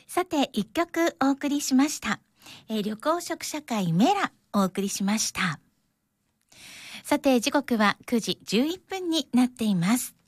さて一曲お送りしました。緑黄色社会メラお送りしました。さて時刻は9時11分になっています。